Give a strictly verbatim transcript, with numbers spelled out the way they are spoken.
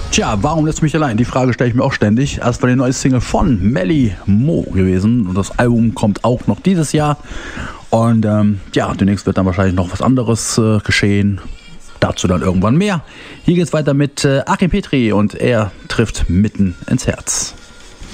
Tja, warum lässt du mich allein? Die Frage stelle ich mir auch ständig. Erst war die neue Single von Melly Mo gewesen und das Album kommt auch noch dieses Jahr. Und ähm, ja, demnächst wird dann wahrscheinlich noch was anderes äh, geschehen. Dazu dann irgendwann mehr. Hier geht's weiter mit äh, Achim Petri und er trifft mitten ins Herz.